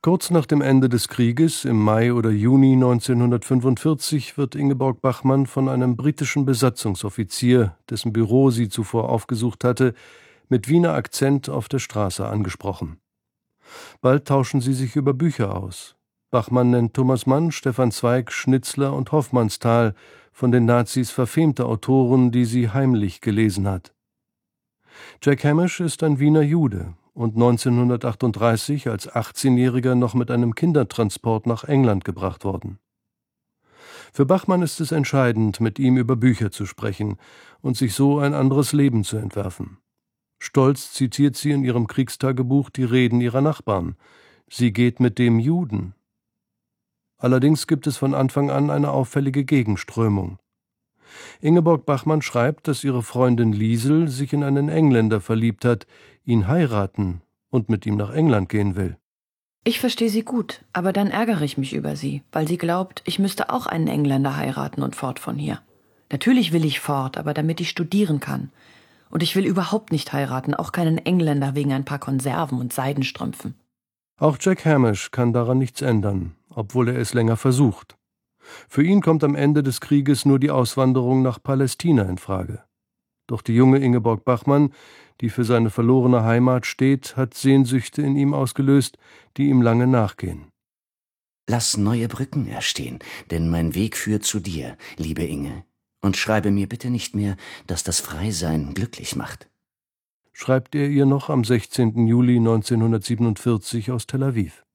Kurz nach dem Ende des Krieges, im Mai oder Juni 1945, wird Ingeborg Bachmann von einem britischen Besatzungsoffizier, dessen Büro sie zuvor aufgesucht hatte, mit Wiener Akzent auf der Straße angesprochen. Bald tauschen sie sich über Bücher aus. Bachmann nennt Thomas Mann, Stefan Zweig, Schnitzler und Hoffmannsthal, von den Nazis verfemte Autoren, die sie heimlich gelesen hat. Jack Hamish ist ein Wiener Jude und 1938 als 18-Jähriger noch mit einem Kindertransport nach England gebracht worden. Für Bachmann ist es entscheidend, mit ihm über Bücher zu sprechen und sich so ein anderes Leben zu entwerfen. Stolz zitiert sie in ihrem Kriegstagebuch die Reden ihrer Nachbarn. Sie geht mit dem Juden. Allerdings gibt es von Anfang an eine auffällige Gegenströmung. Ingeborg Bachmann schreibt, dass ihre Freundin Liesel sich in einen Engländer verliebt hat, ihn heiraten und mit ihm nach England gehen will. Ich verstehe sie gut, aber dann ärgere ich mich über sie, weil sie glaubt, ich müsste auch einen Engländer heiraten und fort von hier. Natürlich will ich fort, aber damit ich studieren kann. Und ich will überhaupt nicht heiraten, auch keinen Engländer wegen ein paar Konserven und Seidenstrümpfen. Auch Jack Hamish kann daran nichts ändern, obwohl er es länger versucht. Für ihn kommt am Ende des Krieges nur die Auswanderung nach Palästina in Frage. Doch die junge Ingeborg Bachmann, die für seine verlorene Heimat steht, hat Sehnsüchte in ihm ausgelöst, die ihm lange nachgehen. Lass neue Brücken erstehen, denn mein Weg führt zu dir, liebe Inge. Und schreibe mir bitte nicht mehr, dass das Freisein glücklich macht. Schreibt er ihr noch am 16. Juli 1947 aus Tel Aviv.